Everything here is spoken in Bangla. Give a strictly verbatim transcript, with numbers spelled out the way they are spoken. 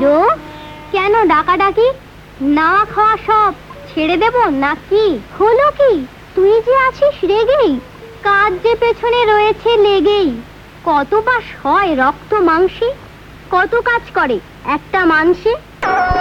হ্যালো, কেন ডাকাডাকি? না খাওয়া সব ছেড়ে দেব নাকি? হলো কি, তুই যে আছিস রেগেই, কাজ যে পেছনে রয়েছে লেগেই। কত বাস হয় রক্ত মাংসে, কত কাজ করে একটা মানসে।